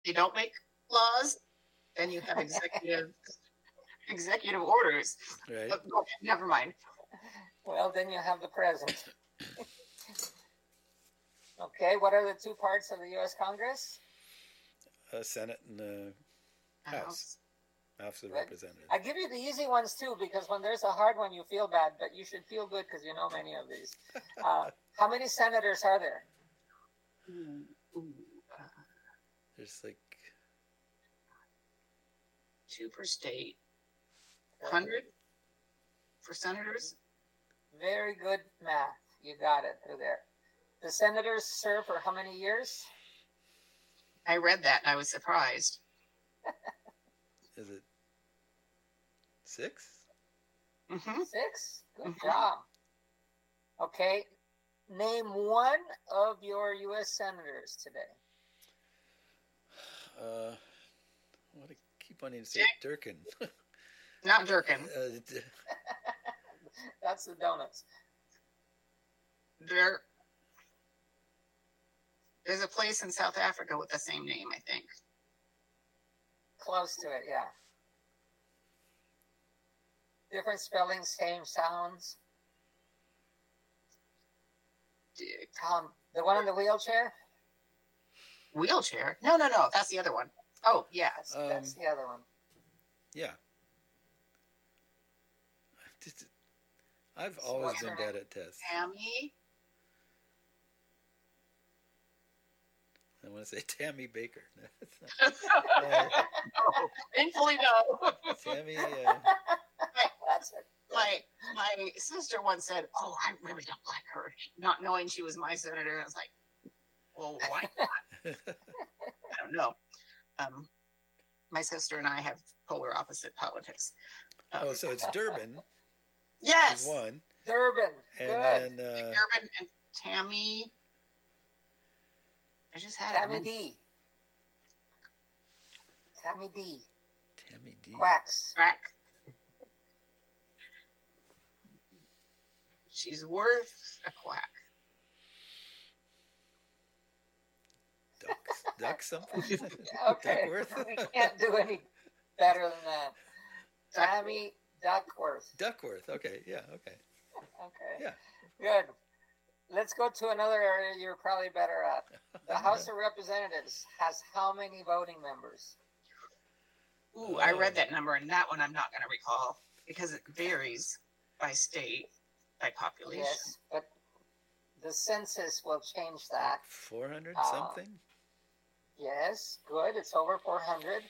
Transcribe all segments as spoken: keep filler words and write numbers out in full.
they don't make laws. Then you have executive executive orders. Right. Oh, never mind. Well, then you have the president. Okay, what are the two parts of the U S Congress? Uh, Senate and the House. House of Good. Representatives. I give you the easy ones too, because when there's a hard one, you feel bad, but you should feel good because you know many of these. Uh, how many senators are there? Ooh, ooh, uh, There's like two per state. Hundred for senators. Very good math. You got it through there. The senators serve for how many years? I read that and I was surprised. Is it six? Mm-hmm. Six. Good Mhm. job. Okay. Name one of your U S senators today. Uh, I want to keep wanting to say Durkin. Not Durkin. uh, d- That's the donuts. There, there's a place in South Africa with the same name, I think. Close to it, yeah. Different spelling, same sounds. D- Um, the one in the wheelchair? Wheelchair? No, no, no. That's the other one. Oh, yeah. That's, Um, that's the other one. yeah. Just- I've always what's been her bad name? at tests. Tammy. I want to say Tammy Baker. That's no, not- thankfully no. Tammy. Uh, That's it. my my sister once said, "Oh, I really don't like her," not knowing she was my senator. I was like, "Well, why not?" I don't know. Um, my sister and I have polar opposite politics. Um, oh, so it's Durbin yes, is one, Durbin. and Good. then uh, Durbin and Tammy. I just had Tammy it. D. Tammy D. Tammy D. Quacks. Crack. She's worth a quack. Duck, duck something. Okay. Duckworth. We can't do any better than that. Tammy Duckworth. Duckworth. Okay. Yeah. Okay. Okay. Yeah. Good. Let's go to another area you're probably better at. The House of Representatives has how many voting members? Ooh, I read that number, and that one I'm not going to recall because it varies by state, by population. Yes, but the census will change that. Four hundred Uh, something. Yes, good. It's over four hundred.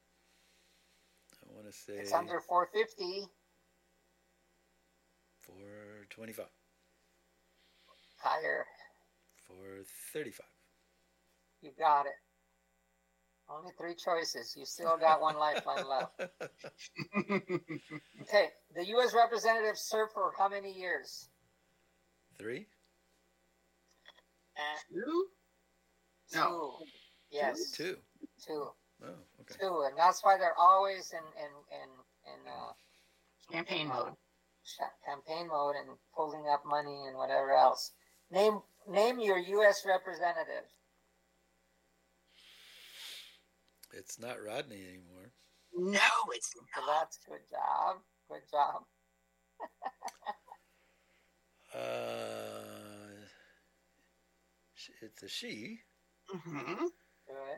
I want to say It's under four fifty. four twenty-five. Higher. four thirty-five. You got it. Only three choices. You still got one lifeline left. Okay. The U S representatives served for how many years? Three. Uh, Two? two. No. Yes. Two. Two. Oh, okay. Two. And that's why they're always in in in, in uh, Campaign mode. sh- campaign mode and pulling up money and whatever else. Name name your U S representative. It's not Rodney anymore. No, it's So not. that's good job. Good job. Uh, sh- it's a she. Mm-hmm. Good.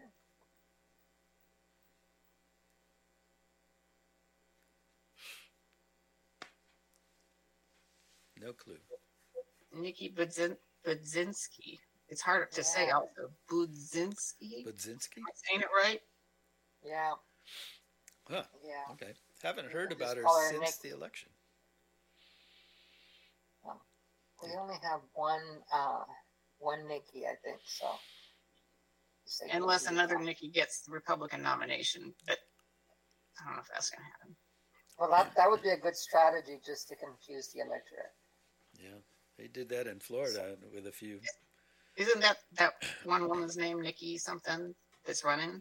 No clue. Nikki Budzin- Budzinski. It's hard to say Yeah. also. Budzinski? Budzinski. Am I saying it right? Yeah. Huh. Yeah. Okay. Haven't heard Just about her call her since Nick. the election. We only have one uh one Nikki, I think, so. So Unless you- another Nikki gets the Republican nomination. But I don't know if that's going to happen. Well, that, that would be a good strategy just to confuse the electorate. Yeah, they did that in Florida with a few. Isn't that that one woman's name, Nikki something, that's running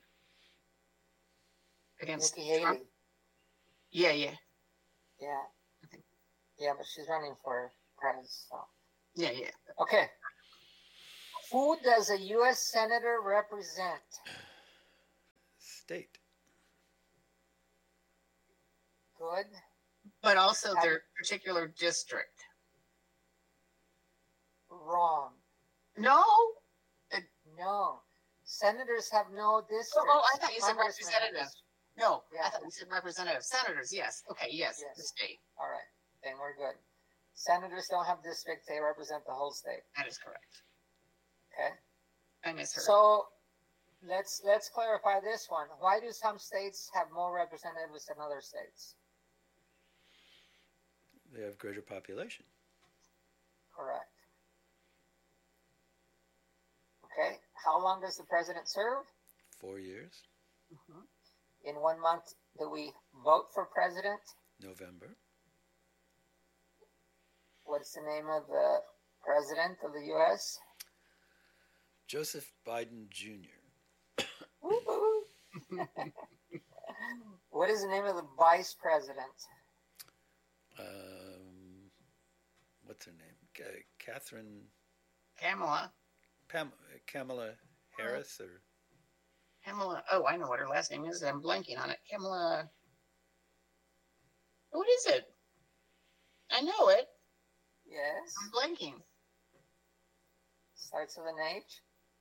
against Nikki Trump? Haley. Yeah, yeah. Yeah. Yeah, but she's running for president. So. Yeah, yeah. Okay. Who does a U S senator represent? state. Good. But also their particular district. Wrong. No. No. Senators have no districts. Oh, I thought you said Congressmen have representative. districts. No, Yeah. I thought you said representative. Senators, yes. Okay, yes, Yes. the state. All right, then we're good. Senators don't have districts; they represent the whole state. That is correct. Okay. I misheard. So let's let's clarify this one. Why do some states have more representatives than other states? They have greater population. Correct. Okay. How long does the president serve? Four years. Mhm. In one month, do we vote for president? November. What's the name of the president of the U S? Joseph Biden Junior What is the name of the vice president? Um, what's her name? Ca- Catherine Kamala. Pam, Kamala Harris or Kamala. Oh, I know what her last name is. I'm blanking on it. Kamala. What is it? I know it. Yes. I'm blanking. Starts with an H.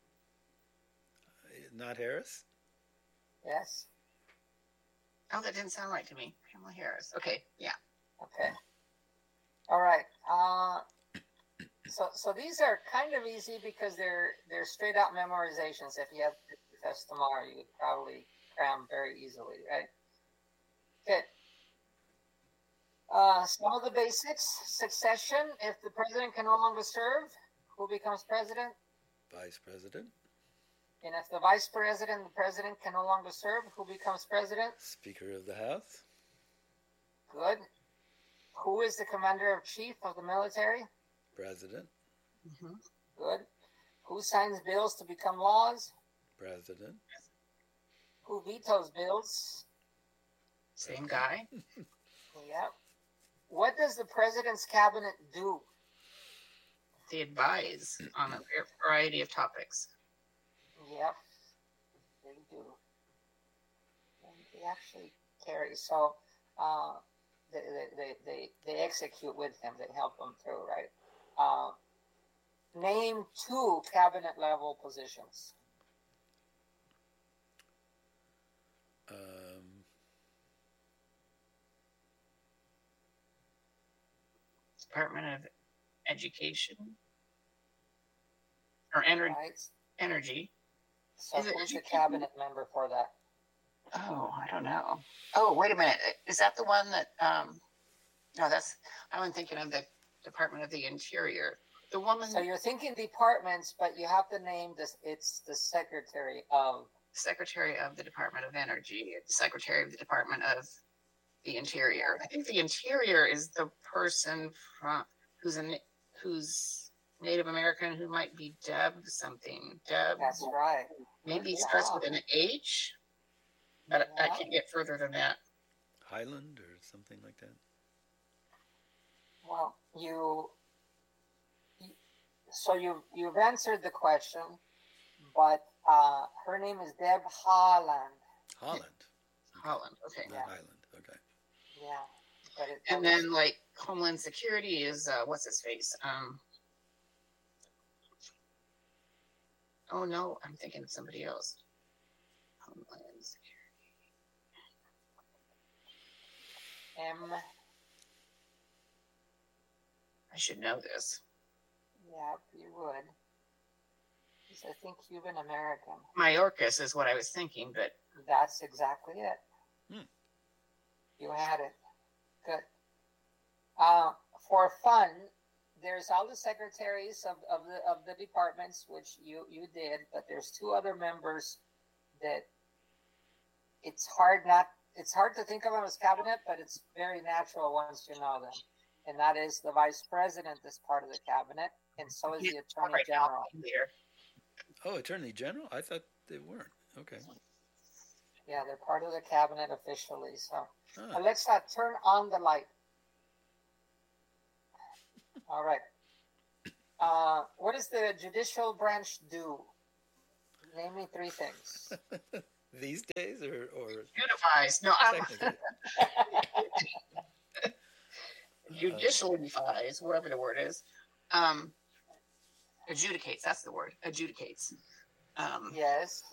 not Harris? Yes. Oh, that didn't sound right to me. Kamala Harris. Okay, yeah. Okay. All right. Uh, so so these are kind of easy because they're they're straight out memorizations. If you have to test tomorrow, you would probably cram very easily, right? Okay. Uh, some of the basics: succession. If the president can no longer serve, who becomes president? Vice President. And if the vice president and the president can no longer serve, who becomes president? Speaker of the House. Good. Who is the commander of chief of the military? President. Mm-hmm. Good. Who signs bills to become laws? President. Who vetoes bills? Same guy. Yeah. What does the president's cabinet do? They advise on a variety of topics. Yep, they do. And they actually carry. So uh, they, they, they, they execute with him. They help him through, right? Uh, name two cabinet level positions. Um, Department of Education or ener- Right? Energy. So Is it who's the education? cabinet member for that? Oh, I don't know. Oh, wait a minute. Is that the one that? Um, no, that's. I'm thinking of the Department of the Interior. The woman, So you're thinking departments, but you have to name this. It's the secretary of. Secretary of the Department of Energy, Secretary of the Department of the Interior. I think the Interior is the person from who's a who's Native American who might be Deb something. Deb. That's right. Maybe starts with an H, but I can't get further than that. Highland or something like that. Well, you, you so you you've answered the question, but uh, her name is Deb Haaland. Holland. Holland, okay. Not Yeah. Highland. Okay. Yeah, but it, And then like Homeland Security is uh, what's his face? Um, oh no, I'm thinking of somebody else. Homeland Security. M. I should know this. Yeah, you would. He's, I think, Cuban American. Mayorkas is what I was thinking, but That's exactly it. Hmm. You had it. Good. Uh, for fun, there's all the secretaries of, of the of the departments, which you you did, but there's two other members that it's hard not it's hard to think of them as cabinet, but it's very natural once you know them. And that is the vice president is part of the cabinet, and so is the attorney right now, general. here. Oh, Attorney General? I thought they weren't. Okay. Yeah, they're part of the cabinet officially. So Ah, Alexa, turn on the light. All right. Uh, what does the judicial branch do? Name me three things. These days, or or Unifies. No, I'm technically? judicialifies, whatever the word is. Um, adjudicates. That's the word. Adjudicates. Um, Yes.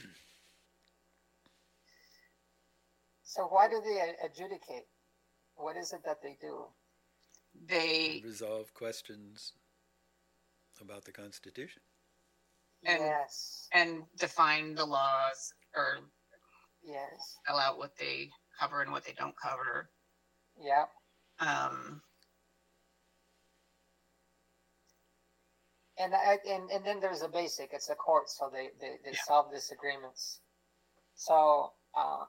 So why do they adjudicate? What is it that they do? They resolve questions about the Constitution. And, yes. And define the laws, or yes, spell out what they cover and what they don't cover. Yeah. Um, and, I, and and then there's a basic. It's a court, so they they, they yeah. solve disagreements. So uh,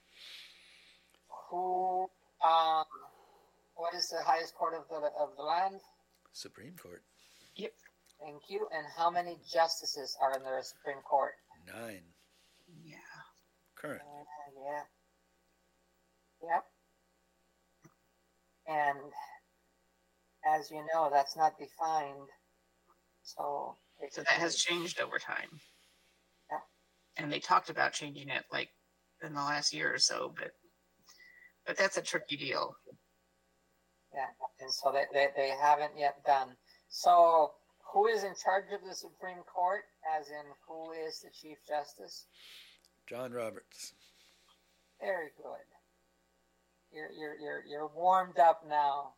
who? Um, what is the highest court of the of the land? Supreme Court. Yep. Thank you. And how many justices are in the Supreme Court? Nine. Yeah. Current. Uh, yeah. Yep. And as you know, that's not defined. So, so that has changed over time. Yeah. And they talked about changing it like in the last year or so, but but that's a tricky deal. Yeah. And so they, they, they haven't yet done. So who is in charge of the Supreme Court, as in who is the Chief Justice? John Roberts. Very good. You're you're you're you're warmed up now.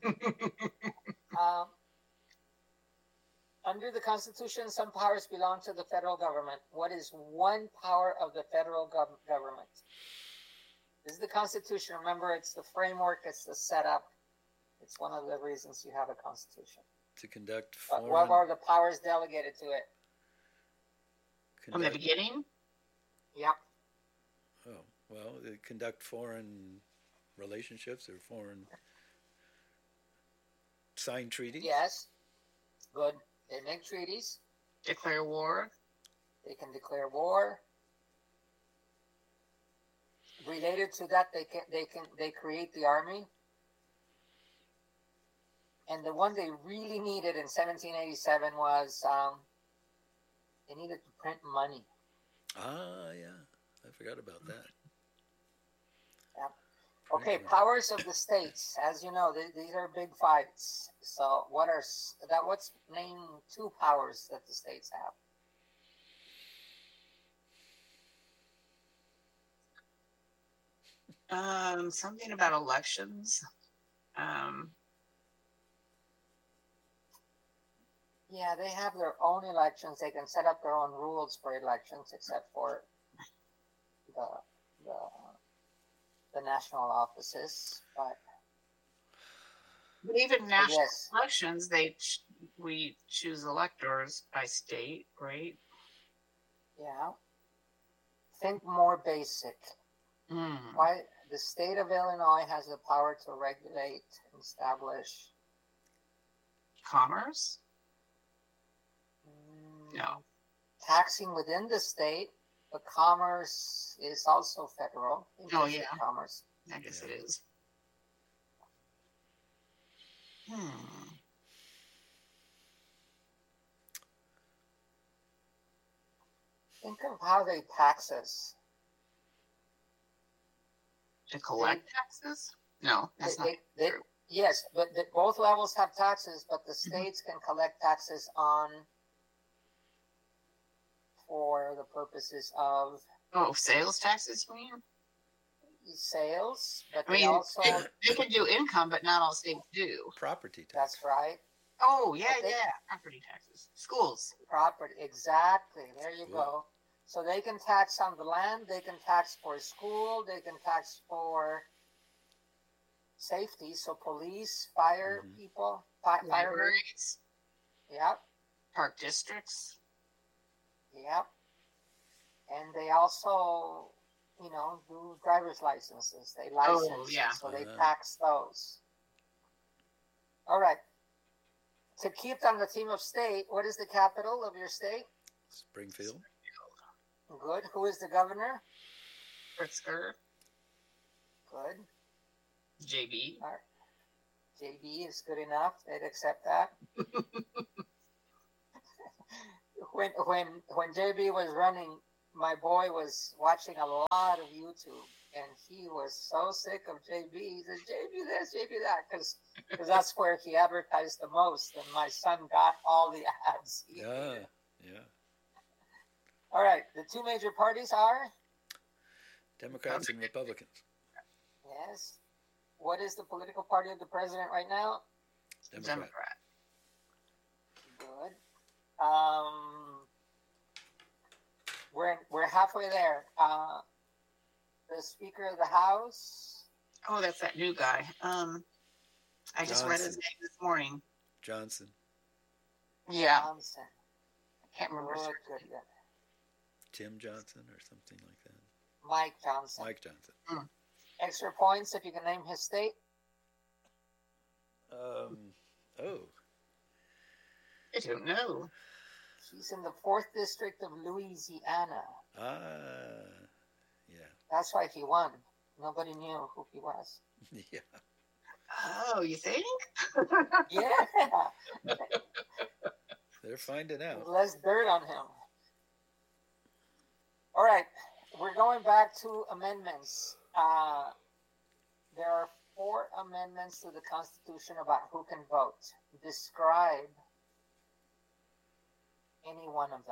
um, under the Constitution, some powers belong to the federal government. What is one power of the federal gov- government? This is the Constitution. Remember, it's the framework. It's the setup. It's one of the reasons you have a Constitution. To conduct foreign... But what are the powers delegated to it? Conduct... From the beginning? Yep. Oh, well, they conduct foreign relationships or foreign signed treaties? Yes. Good. They make treaties. Declare war. They can declare war. Related to that, they can they can they create the army. And the one they really needed in seventeen eighty-seven was um, they needed to print money. Ah, yeah. I forgot about that. Yeah. Okay, powers of the states. As you know, they, these are big fights. So, what are that? What's name two powers that the states have? Um, something about elections. Um. Yeah, they have their own elections. They can set up their own rules for elections, except for the the, the national offices. But, but even national yes. elections, they ch- we choose electors by state, right? Yeah. Think more basic. Mm. Why the state of Illinois has the power to regulate and establish commerce? No. Taxing within the state, but commerce is also federal. Oh, yeah. Commerce. I guess yeah. It is. Hmm. Think of how they tax us. To collect they, taxes? No, that's they, not they, true. They, yes, but the, both levels have taxes, but the states can collect taxes on for the purposes of oh sales taxes, you mean? Sales, but I mean, they also they, they can do income, but not all states do. Property tax. That's right. Oh yeah, they, yeah, property taxes. Schools. Property, exactly. There you School. Go. So they can tax on the land. They can tax for school. They can tax for safety. So police, fire mm-hmm. people, fi- fire libraries. Yep. Park districts. Yep. And they also, you know, do driver's licenses. They license, oh, yeah. so they uh, tax those. All right. To keep on the theme of state, what is the capital of your state? Springfield. Good. Who is the governor? Pritzker. Good. J B. All right. J B is good enough. They'd accept that. when when when J B was running my boy was watching a lot of YouTube, and he was so sick of J B. He said, J B this, J B that, because that's where he advertised the most, and my son got all the ads. He Yeah, hated it. yeah. All right, the two major parties are? Democrats and Republicans. Yes. What is the political party of the president right now? Democrat. Democrat. Good. Um, we're we're halfway there. Uh, the Speaker of the House. Oh, that's that new guy. Um, I just read his Johnson. name this morning. Johnson. Yeah, Johnson. I can't remember. his Good, first good, name. good. Tim Johnson or something like that. Mike Johnson. Mike Johnson. Extra points if you can name his state. Um, oh, I don't know. He's in the fourth district of Louisiana. ah, yeah, That's why he won. Nobody knew who he was. yeah. Oh, you think? Yeah. They're finding out. Less dirt on him. All right. We're going back to amendments. Uh, there are four amendments to the Constitution about who can vote. Describe any one of them.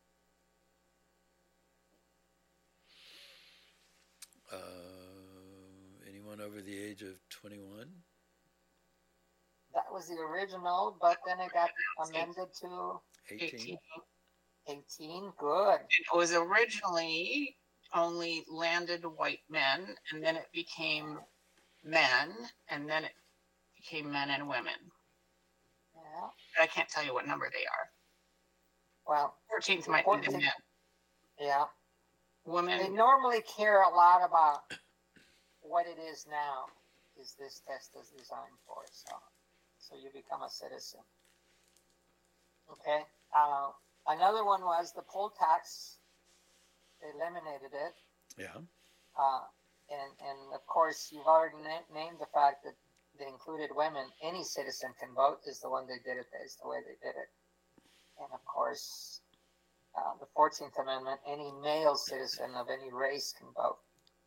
Uh, anyone over the age of twenty-one? That was the original, but then it got amended to eighteen? eighteen. Good. It was originally only landed white men, and then it became men, and then it became men and women. Yeah. I can't tell you what number they are. Well, fourteenth might be the fourteenth. men. yeah. They Women, normally care a lot about what it is now. Is this test is designed for? So, so you become a citizen. Okay. Uh, another one was the poll tax. They eliminated it. Yeah. Uh, and and of course, you've already na- named the fact that they included women. Any citizen can vote. Is the one they did it. Is the way they did it. And of course, uh, the fourteenth Amendment, any male citizen of any race can vote,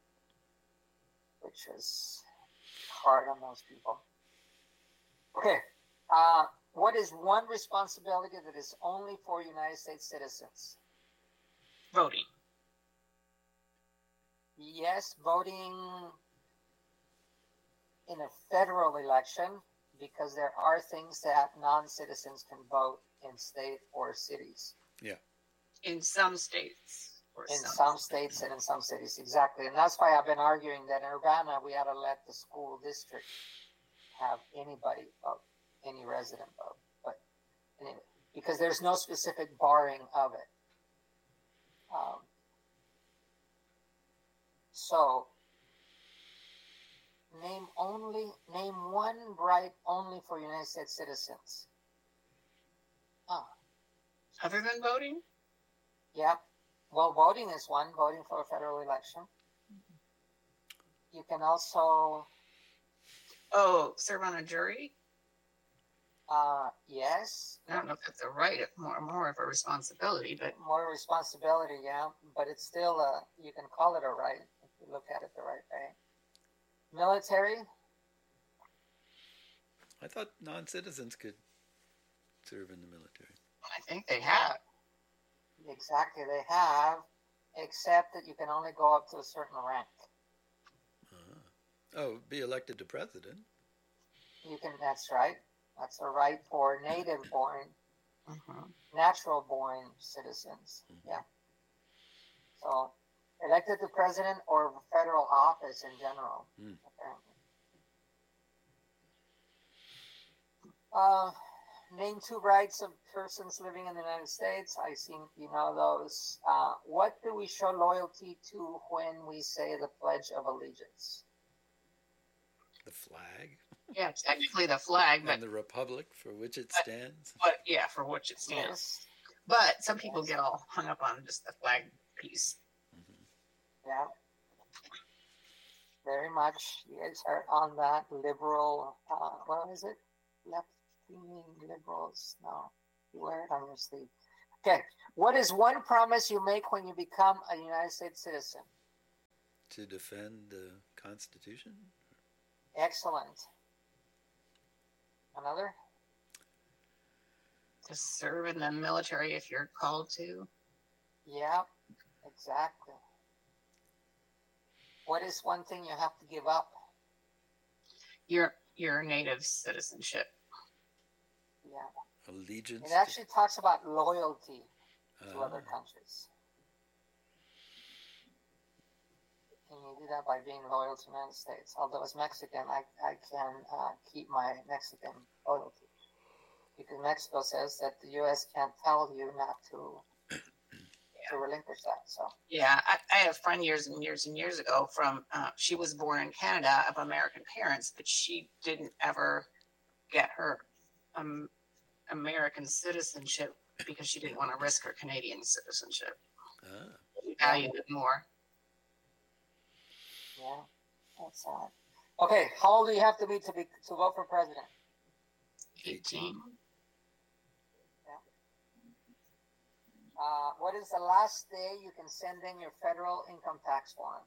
which is hard on most people. Okay. Uh, what is one responsibility that is only for United States citizens? voting. Yes, voting in a federal election, because there are things that non-citizens can vote in state or cities. In some states. Or In some states and in some cities, exactly. And that's why I've been arguing that in Urbana, we ought to let the school district have anybody vote, any resident vote. But anyway, because there's no specific barring of it. Um, so, name only, name one right only for United States citizens. Oh, Other than voting? yeah. Well, voting is one, voting for a federal election. You can also, Oh, serve on a jury? uh, yes, I don't know if that's a right, if more more of a responsibility, but more responsibility, yeah, but it's still a, you can call it a right if you look at it the right way. Military, I thought non-citizens could serve in the military. I think they have. exactly, they have, except that you can only go up to a certain rank. Uh-huh. Oh, be elected to president. You can, that's right. That's a right for native-born, Mhm. natural-born citizens. Mhm. Yeah. So, elected to president or federal office in general. Mm. Apparently. Uh, name two rights of persons living in the United States. I think you know those. Uh, what do we show loyalty to when we say the Pledge of Allegiance? The flag Yeah, technically the flag, but and the republic for which it But- stands. but yeah, for which it stands. Yes. But some people get all hung up on just the flag piece. Mhm. Yeah. Very much. You guys are on that liberal, uh, what is it? Left leaning liberals. No. You wear it on your sleeve. Okay. What is one promise you make when you become a United States citizen? To defend the Constitution? Excellent. Another? To serve in the military if you're called to. Yeah, exactly. What is one thing you have to give up? Your your native citizenship. Yeah. Allegiance? It actually talks about loyalty to, to uh, other countries. And you do that by being loyal to the United States. Although as Mexican, I, I can uh, keep my Mexican loyalty. Because Mexico says that the U S can't tell you not to to relinquish that. So Yeah, I, I had a friend years and years and years ago from, uh, she was born in Canada of American parents, but she didn't ever get her um, American citizenship because she didn't want to risk her Canadian citizenship. ah, She valued it more. yeah, that's sad. Okay, how old do you have to be to be to vote for president? eighteen. Uh, what is the last day you can send in your federal income tax form?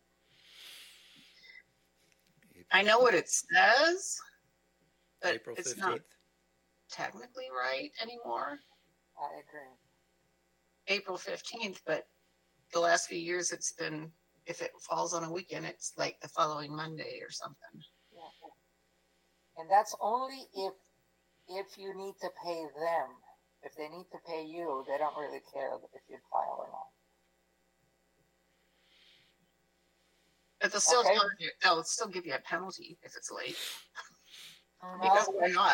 I know what it says, but April it's not fifteenth? technically right anymore. I agree. April fifteenth, but the last few years it's been, if it falls on a weekend, it's like the following Monday or something. Yeah. And that's only if if you need to pay them. If they need to pay you, they don't really care if you file or not. But they'll still Okay. charge you, they'll still give you a penalty if it's late. No, Because why not?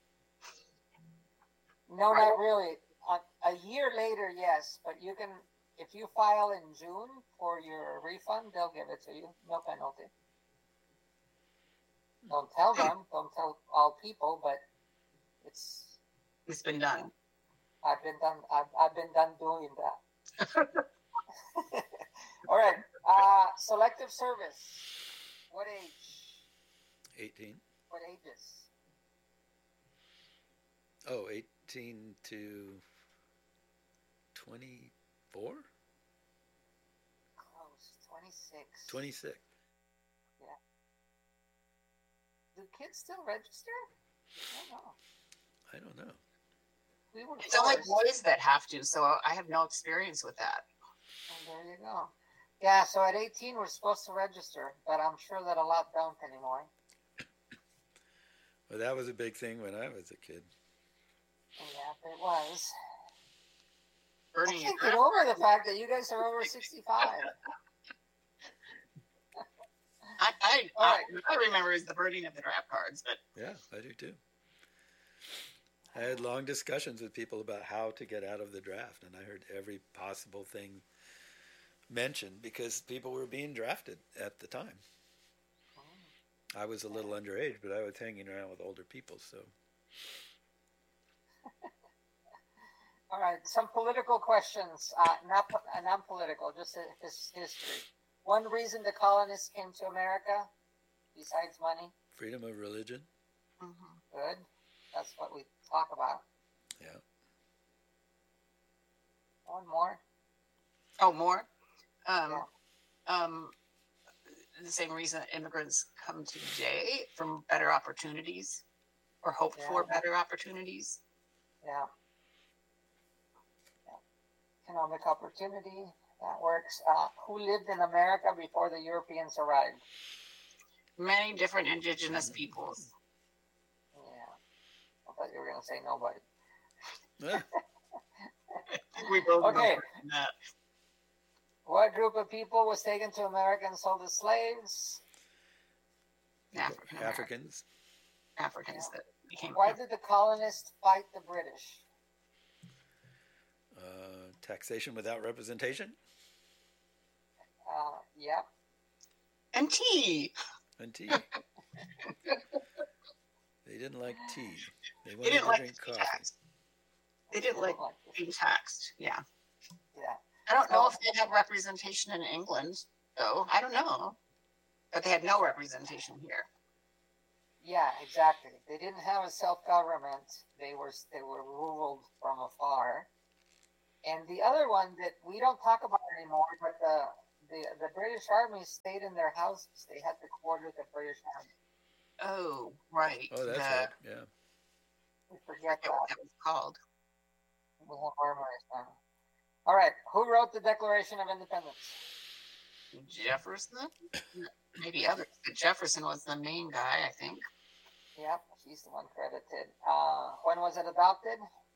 no, not really. A, a year later, yes, but you can, if you file in June for your refund, they'll give it to you. No penalty. Don't tell them. Don't tell all people, but it's. It's been done. I've been done. I've, I've been done doing that. All right. Uh, selective service. What age? eighteen. What ages? Oh, eighteen to twenty-four? Close. Twenty-six. twenty-six. Do kids still register? I don't know. I don't know. We were It's only forced. boys that have to, so I have no experience with that. And there you go. Yeah, so at eighteen we're supposed to register, but I'm sure that a lot don't anymore. Well, that was a big thing when I was a kid. Yeah, it was. Bernie, I can't get over the fact that you guys are over sixty-five. I, I, All I, right. I remember is the burning of the draft cards, but Yeah, I do too. I had long discussions with people about how to get out of the draft, and I heard every possible thing mentioned because people were being drafted at the time. I was a little underage, but I was hanging around with older people, so. All right, some political questions. Uh, not uh, non-political, just his history. One reason the colonists came to America, besides money. Freedom of religion. mm-hmm. Good. That's what we talk about. Yeah. One more. Oh, more? Um, Yeah. um, the same reason immigrants come today, from better opportunities or hope Yeah. for better opportunities. Yeah. Yeah. Economic opportunity. That works. Uh, who lived in America before the Europeans arrived? Many different indigenous peoples. Yeah. I thought you were going to say nobody. Ah, We both Okay. know that. What group of people was taken to America and sold as slaves? African Africans. Africans that became. Why did the colonists fight the British? Uh, taxation without representation. Uh, yep. And tea. And tea. They didn't like tea. They They wanted didn't to like drink to be coffee. taxed. They didn't like it. being taxed. Yeah. Yeah. I don't know if they had representation in England, though. I don't know. But they had no representation here. Yeah, exactly. They didn't have a self-government. They were they were ruled from afar. And the other one that we don't talk about anymore, but the the, the British Army stayed in their houses. They had to quarter the British Army. Oh, right. Oh, that's the, right. Yeah. We forget I forget what that was called. We have armories now. All right. Who wrote the Declaration of Independence? Jefferson? Maybe others, but Jefferson was the main guy, I think. Yep, he's the one credited. Uh, when was it adopted?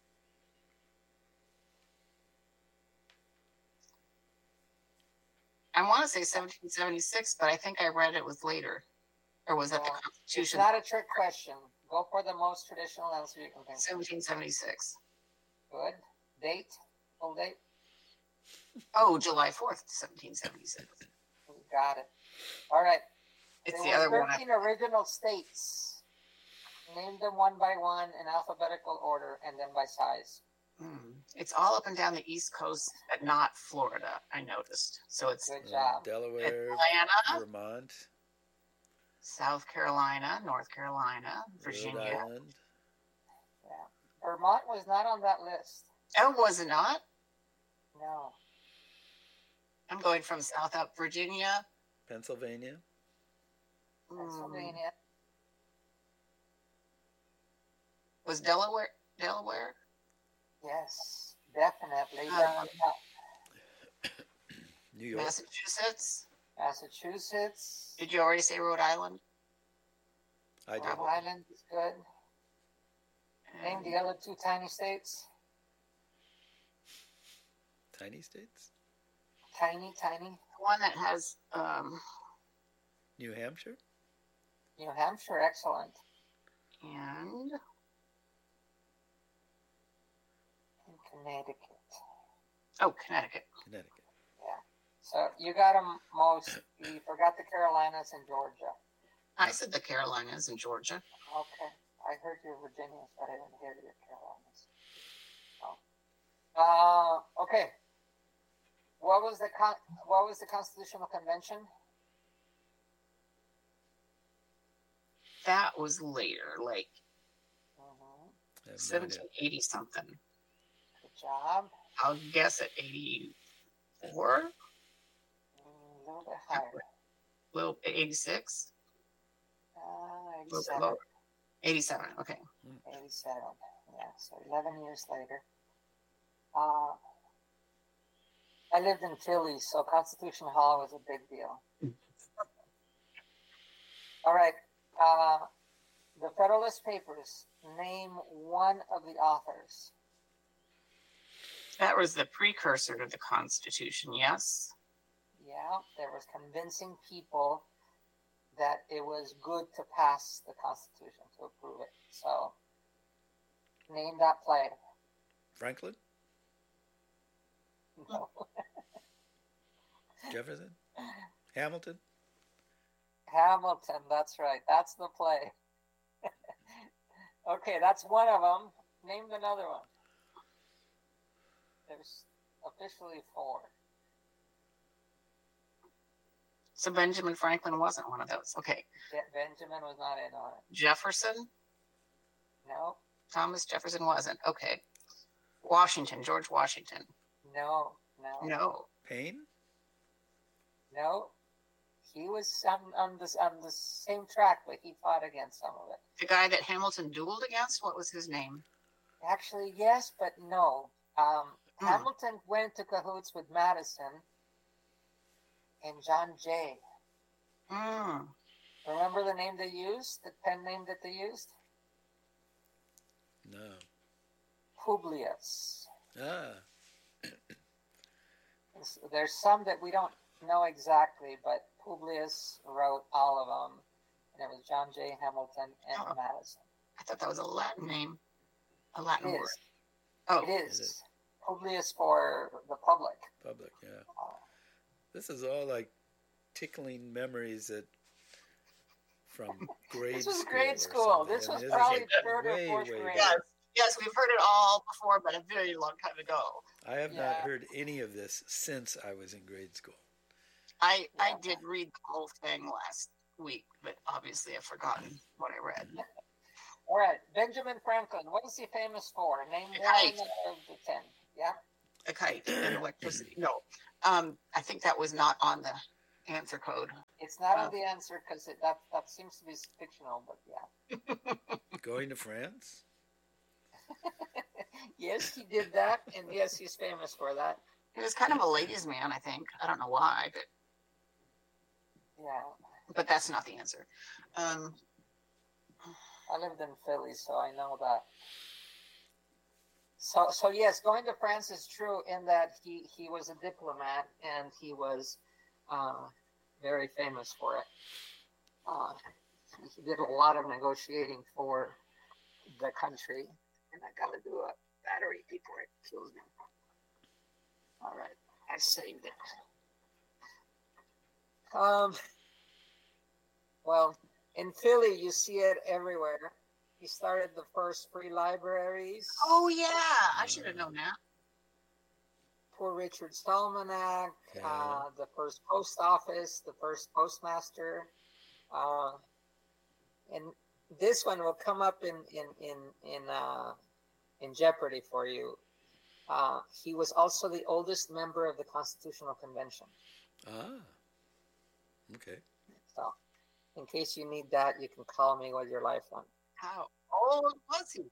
I want to say seventeen seventy-six, but I think I read it was later. Or was that the Well, It's Constitution? not a trick question. Go for the most traditional answer you can think of. seventeen seventy-six. Good. Date? Full date? Oh, July fourth, seventeen seventy-six. You got it. All right. It's There the other were one. I- thirteen original states. Name them one by one in alphabetical order and then by size. Hmm. It's all up and down the East Coast, but not Florida, I noticed. So it's Good Uh, job. Delaware, Atlanta, Vermont, South Carolina, North Carolina, Rhode Virginia. Island. Yeah. Vermont was not on that list. Oh, was it not? No. I'm going from south up. Virginia. Pennsylvania. Hmm. Pennsylvania. Was Delaware? Delaware? Yes, definitely. Um, New York. Massachusetts. Massachusetts. Did you already say Rhode Island? I did. Rhode Island is good. Name the other two tiny states. Tiny states. Tiny, tiny. One that has um New Hampshire. New Hampshire, excellent. and And Connecticut. oh Connecticut. Connecticut. So you got them most. You forgot the Carolinas and Georgia. I said the Carolinas and Georgia. Okay. I heard your Virginians, but I didn't hear your Carolinas. Oh. Uh, okay. What was the con- What was the Constitutional Convention? That was later, like Mm-hmm. I have no idea. seventeen eighty something. Good job. I'll guess at eighty-four. Mm, a little bit higher. Well, eighty-six. Uh, A little bit eighty-seven. lower. eighty-seven. Okay. eighty-seven. Yeah, so eleven years later. Uh, I lived in Philly, so Constitution Hall was a big deal. All right. Uh, the Federalist Papers, name one of the authors. That was the precursor to the Constitution. Yes. Yeah, there was convincing people that it was good to pass the Constitution, to approve it. So, name that play. Franklin. No. Jefferson. Hamilton. Hamilton, that's right. That's the play. Okay, that's one of them. Name another one. There's officially four. So Benjamin Franklin wasn't one of those. Okay. Je- Benjamin was not in on it. Jefferson. No, Thomas Jefferson wasn't. Okay. Washington. George Washington. no, no, No. Payne. no. He was on, on, this, on the same track, but he fought against some of it. The guy that Hamilton dueled against. What was his name? Actually, yes, but no. Um, Hmm. Hamilton went to cahoots with Madison and John Jay. Hmm. Remember the name they used? The pen name that they used? No. Publius. Ah. There's- There's some that we don't know exactly, but Publius wrote all of them, and it was John J. Hamilton and Oh. Madison. I thought that was a Latin name. A It Latin word. is. Oh. It It is. is. Publius for the public. Public. Yeah. Uh, This is all like tickling memories that from grade This was school. grade or school. something. This I was mean, probably is third or way, fourth way grade. back. Yes. Yes, we've heard it all before, but a very long time ago. I have not Yeah. heard any of this since I was in grade school. I I Yeah. did read the whole thing last week, but obviously I've forgotten what I read. All right, Benjamin Franklin. What is he famous for? Name The one kite. of the ten. Yeah. a kite and electricity. No, um, I think that was not on the answer code. It's not Oh. on the answer because that that seems to be fictional, but yeah. Going to France? Yes, he did that, and yes, he's famous for that. He was kind of a ladies' man, I think. I don't know why, but Yeah, but that's not the answer. Um, I lived in Philly, so I know that. So, so yes, going to France is true in that he, he was a diplomat and he was uh, very famous for it. Uh, he did a lot of negotiating for the country. And I got to do a battery before it kills me. All right, I saved it. Um, well, in Philly, you see it everywhere. He started the first free libraries. oh yeah, I should have known that. Poor Richard's Almanac, Yeah. uh, the first post office, the first postmaster. Uh, and this one will come up in in in in uh, in jeopardy for you. Uh, he was also the oldest member of the Constitutional Convention. Ah. Okay. So, in case you need that, you can call me with your life one. How old was he?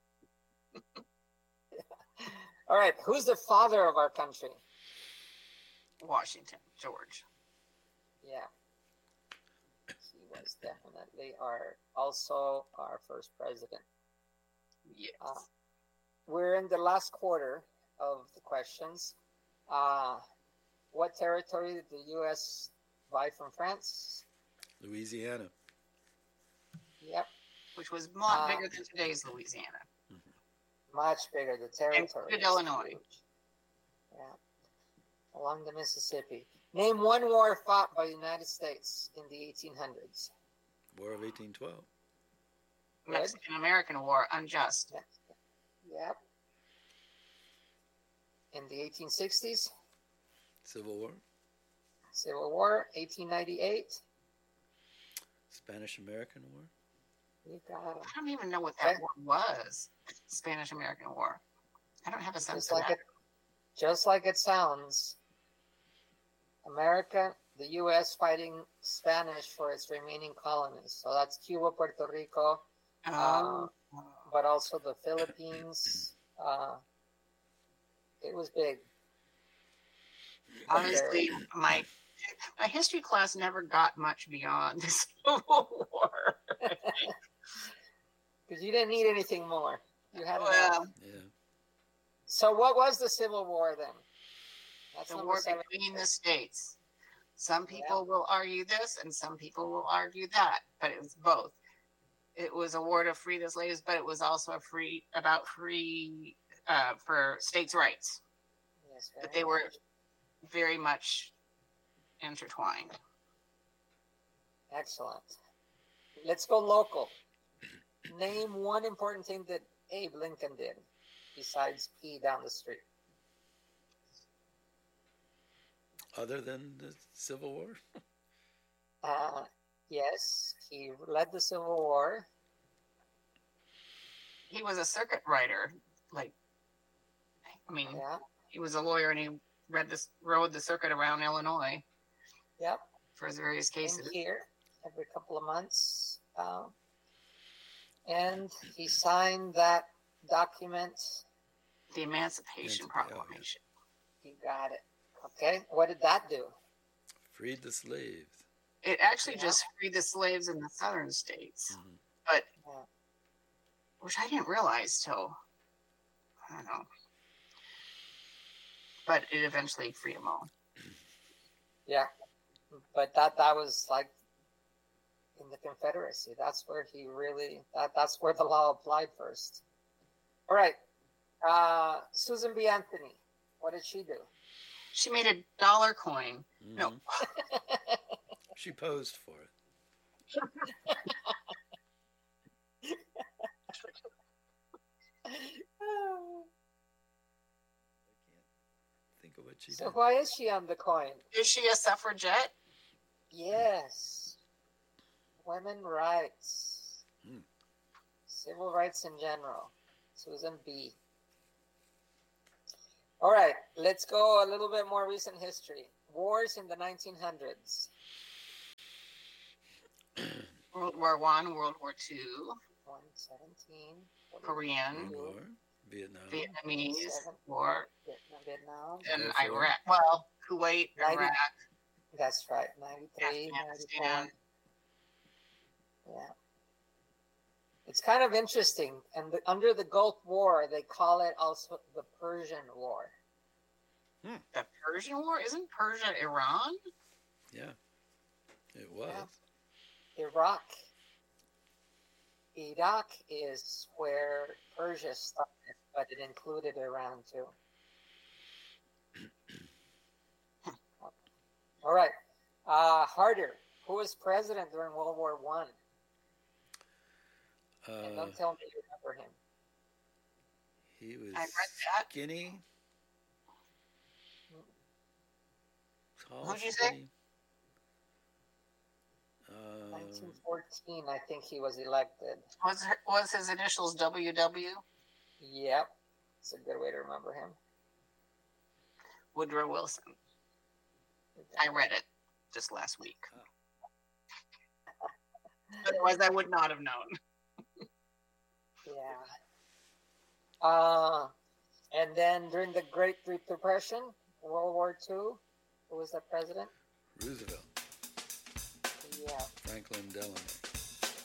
All right, who's the father of our country? Washington, George. Yeah, he was definitely our also our first president. Yes. Uh, we're in the last quarter of the questions. Uh, what territory did the U S buy from France? Louisiana. Yep, Which was much Uh, bigger than today's Louisiana. much bigger. The territory. Included is Illinois. huge. Yeah, along the Mississippi. Name one war fought by the United States in the eighteen hundreds. War of eighteen twelve. Good. Mexican-American War, unjust. Yep. In the eighteen sixties, Civil War. Civil War, eighteen ninety-eight. Spanish-American War. You got it. I don't even know what that Okay. war was. Spanish-American War. I don't have a sense Just of like that. it, just like it sounds. America, the U S fighting Spanish for its remaining colonies. So that's Cuba, Puerto Rico, Oh. but also the Philippines. Uh, it was big. Honestly, my my history class never got much beyond the Civil War. Because you didn't need anything more. You had enough. Well, Yeah. So what was the Civil War then? That's the number war seven. between the states. Some people will argue this, and some people will argue that, but it was both. It was a war to free the slaves, but it was also a free about free uh, for states' rights. Yes, But very they were much. very much intertwined. Excellent. Let's go local. Name one important thing that Abe Lincoln did besides pee down the street. Other than the Civil War. Uh, yes, he led the Civil War. He was a circuit rider. Like, I mean, Yeah, he was a lawyer, and he read this rode the circuit around Illinois yep. for his various Came cases. here every couple of months. Um, and he signed that document. The Emancipation Emancip- Proclamation. You got it. Okay, what did that do? Freed the slaves. It actually Yeah. just freed the slaves in the southern states, Mhm. but Yeah. which I didn't realize till I don't know. But it eventually freed them all. Yeah, but that that was like in the Confederacy. That's where he really that that's where the law applied first. All right, uh, Susan B. Anthony, what did she do? She made a dollar coin. No. Mhm. She posed for it. Think of what she So did. why is she on the coin? Is she a suffragette? Yes, women rights, Hmm. civil rights in general. Susan B. All right, let's go a little bit more recent history. Wars in the nineteen hundreds. World War One, World War Two, one seventeen, Korean, War, Vietnam, Vietnamese Seven. War, Vietnam, Vietnam. and Therefore- Iraq. Well, Kuwait, Ninety- Iraq, That's right, ninety-three, Afghanistan. ninety-four. Yeah. It's kind of interesting. And the, under the Gulf War, they call it also the Persian War. The Persian War. Isn't Persia Iran? yeah, it was. Yeah. Iraq. Iraq is where Persia started, but it included Iran too. All right. Uh, Harder, who was president during World War One? And Uh, don't tell me you remember him. he was I read that. skinny. Tall, Who'd you say? skinny. Uh, nineteen fourteen, I think he was elected. Was was his initials W W? Yep. It's a good way to remember him. Woodrow Wilson. I read it just last week. Otherwise, I would not have known. Yeah. Uh, and then during the Great Depression, World War Two, who was the president? Roosevelt, Yeah. Franklin Delano.